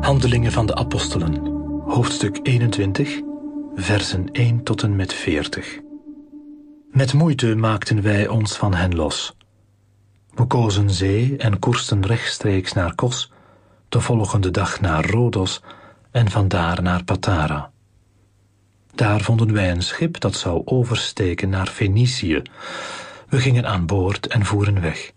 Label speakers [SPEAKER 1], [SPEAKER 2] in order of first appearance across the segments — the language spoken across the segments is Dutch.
[SPEAKER 1] Handelingen van de Apostelen, hoofdstuk 21, versen 1 tot en met 40. Met moeite maakten wij ons van hen los. We kozen zee en koersten rechtstreeks naar Kos, de volgende dag naar Rodos en vandaar naar Patara. Daar vonden wij een schip dat zou oversteken naar Fenicië. We gingen aan boord en voeren weg.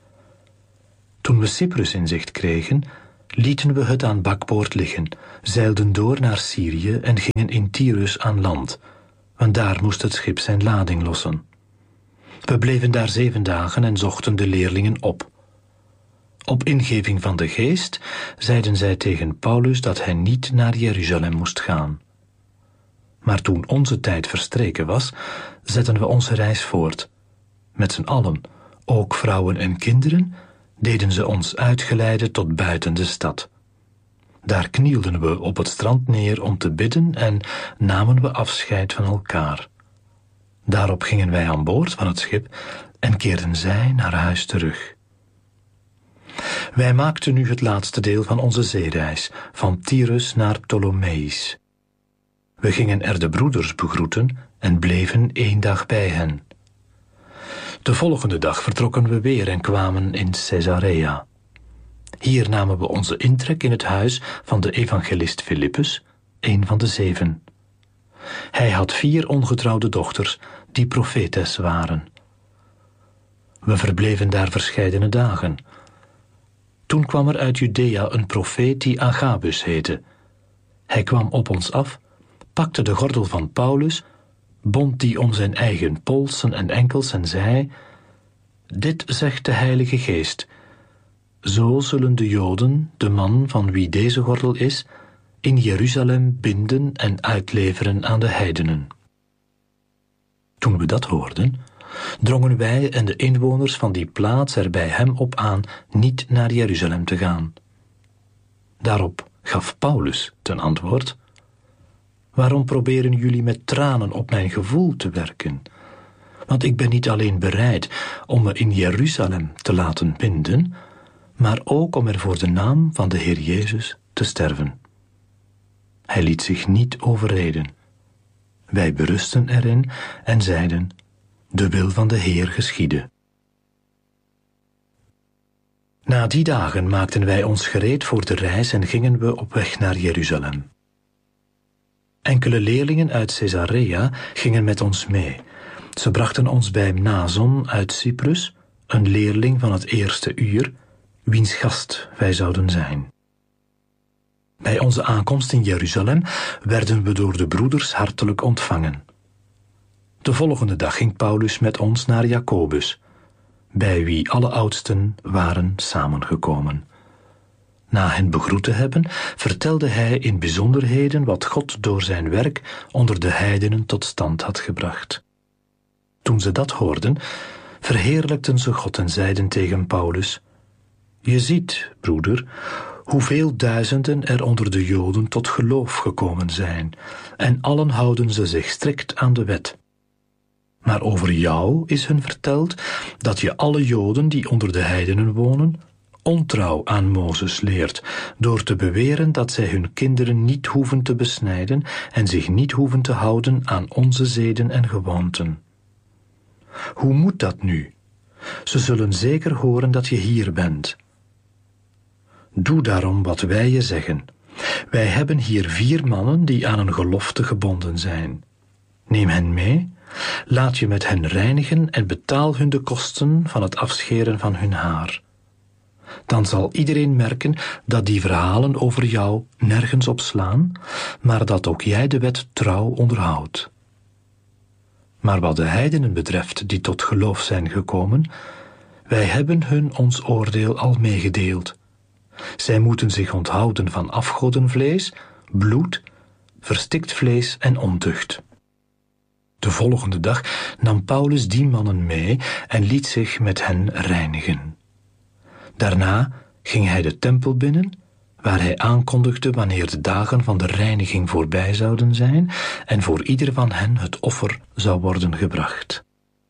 [SPEAKER 1] Toen we Cyprus in zicht kregen, lieten we het aan bakboord liggen, zeilden door naar Syrië en gingen in Tyrus aan land, want daar moest het schip zijn lading lossen. We bleven daar 7 dagen en zochten de leerlingen op. Op ingeving van de Geest zeiden zij tegen Paulus dat hij niet naar Jeruzalem moest gaan. Maar toen onze tijd verstreken was, zetten we onze reis voort. Met z'n allen, ook vrouwen en kinderen, deden ze ons uitgeleide tot buiten de stad. Daar knielden we op het strand neer om te bidden en namen we afscheid van elkaar. Daarop gingen wij aan boord van het schip en keerden zij naar huis terug. Wij maakten nu het laatste deel van onze zeereis, van Tyrus naar Ptolemais. We gingen er de broeders begroeten en bleven 1 dag bij hen. De volgende dag vertrokken we weer en kwamen in Caesarea. Hier namen we onze intrek in het huis van de evangelist Filippus, een van de 7. Hij had 4 ongetrouwde dochters die profetes waren. We verbleven daar verscheidene dagen. Toen kwam er uit Judea een profeet die Agabus heette. Hij kwam op ons af, pakte de gordel van Paulus, bond die om zijn eigen polsen en enkels en zei: Dit zegt de Heilige Geest, zo zullen de Joden, de man van wie deze gordel is, in Jeruzalem binden en uitleveren aan de heidenen. Toen we dat hoorden, drongen wij en de inwoners van die plaats er bij hem op aan niet naar Jeruzalem te gaan. Daarop gaf Paulus ten antwoord: Waarom proberen jullie met tranen op mijn gevoel te werken? Want ik ben niet alleen bereid om me in Jeruzalem te laten binden, maar ook om er voor de naam van de Heer Jezus te sterven. Hij liet zich niet overreden. Wij berusten erin en zeiden: De wil van de Heer geschiede. Na die dagen maakten wij ons gereed voor de reis en gingen we op weg naar Jeruzalem. Enkele leerlingen uit Caesarea gingen met ons mee. Ze brachten ons bij Mnason uit Cyprus, een leerling van het eerste uur, wiens gast wij zouden zijn. Bij onze aankomst in Jeruzalem werden we door de broeders hartelijk ontvangen. De volgende dag ging Paulus met ons naar Jacobus, bij wie alle oudsten waren samengekomen. Na hen begroet te hebben, vertelde hij in bijzonderheden wat God door zijn werk onder de heidenen tot stand had gebracht. Toen ze dat hoorden, verheerlijkten ze God en zeiden tegen Paulus: Je ziet, broeder, hoeveel duizenden er onder de Joden tot geloof gekomen zijn, en allen houden ze zich strikt aan de wet. Maar over jou is hun verteld dat je alle Joden die onder de heidenen wonen ontrouw aan Mozes leert, door te beweren dat zij hun kinderen niet hoeven te besnijden en zich niet hoeven te houden aan onze zeden en gewoonten. Hoe moet dat nu? Ze zullen zeker horen dat je hier bent. Doe daarom wat wij je zeggen. Wij hebben hier 4 mannen die aan een gelofte gebonden zijn. Neem hen mee, laat je met hen reinigen en betaal hun de kosten van het afscheren van hun haar. Dan zal iedereen merken dat die verhalen over jou nergens op slaan, maar dat ook jij de wet trouw onderhoudt. Maar wat de heidenen betreft die tot geloof zijn gekomen, wij hebben hun ons oordeel al meegedeeld. Zij moeten zich onthouden van afgodenvlees, bloed, verstikt vlees en ontucht. De volgende dag nam Paulus die mannen mee en liet zich met hen reinigen. Daarna ging hij de tempel binnen, waar hij aankondigde wanneer de dagen van de reiniging voorbij zouden zijn en voor ieder van hen het offer zou worden gebracht.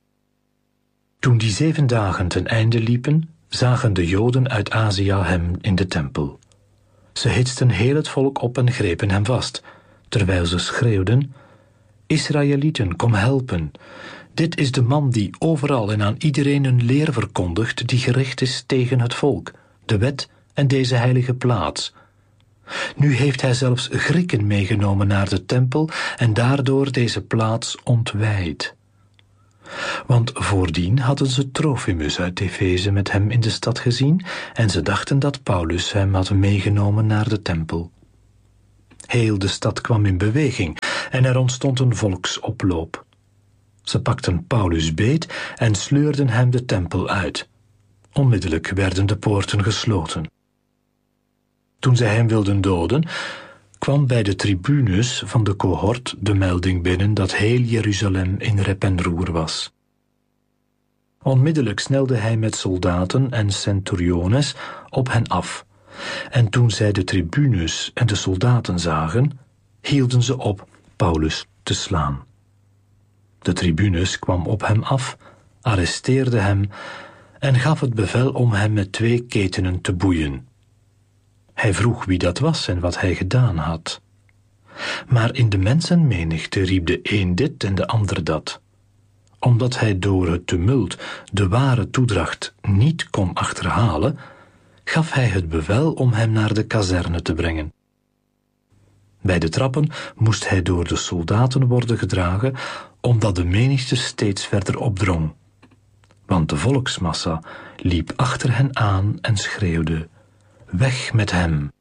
[SPEAKER 1] Toen die 7 dagen ten einde liepen, zagen de Joden uit Azië hem in de tempel. Ze hitsten heel het volk op en grepen hem vast, terwijl ze schreeuwden: Israëlieten, kom helpen. Dit is de man die overal en aan iedereen een leer verkondigt die gericht is tegen het volk, de wet en deze heilige plaats. Nu heeft hij zelfs Grieken meegenomen naar de tempel en daardoor deze plaats ontwijd. Want voordien hadden ze Trofimus uit Efeze met hem in de stad gezien en ze dachten dat Paulus hem had meegenomen naar de tempel. Heel de stad kwam in beweging en er ontstond een volksoploop. Ze pakten Paulus beet en sleurden hem de tempel uit. Onmiddellijk werden de poorten gesloten. Toen zij hem wilden doden, kwam bij de tribunes van de cohort de melding binnen dat heel Jeruzalem in rep en roer was. Onmiddellijk snelde hij met soldaten en centuriones op hen af, en toen zij de tribunes en de soldaten zagen, hielden ze op Paulus te slaan. De tribunes kwam op hem af, arresteerde hem en gaf het bevel om hem met 2 ketenen te boeien. Hij vroeg wie dat was en wat hij gedaan had. Maar in de mensenmenigte riep de een dit en de ander dat. Omdat hij door het tumult de ware toedracht niet kon achterhalen, gaf hij het bevel om hem naar de kazerne te brengen. Bij de trappen moest hij door de soldaten worden gedragen, omdat de menigte steeds verder opdrong. Want de volksmassa liep achter hen aan en schreeuwde: weg met hem.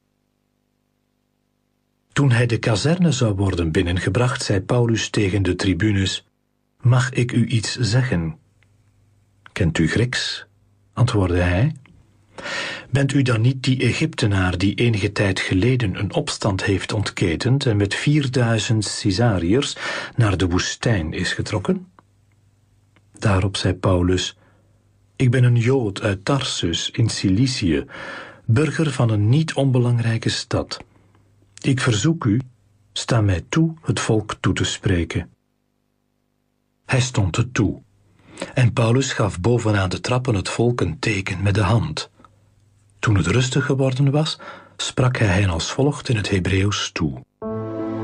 [SPEAKER 1] Toen hij de kazerne zou worden binnengebracht, zei Paulus tegen de tribunes: mag ik u iets zeggen? Kent u Grieks? Antwoordde hij. Bent u dan niet die Egyptenaar die enige tijd geleden een opstand heeft ontketend en met 4000 Caesariërs naar de woestijn is getrokken? Daarop zei Paulus: ik ben een Jood uit Tarsus in Cilicië, burger van een niet onbelangrijke stad. Ik verzoek u, sta mij toe het volk toe te spreken. Hij stond het toe, en Paulus gaf bovenaan de trappen het volk een teken met de hand. Toen het rustig geworden was, sprak hij hen als volgt in het Hebreeuws toe.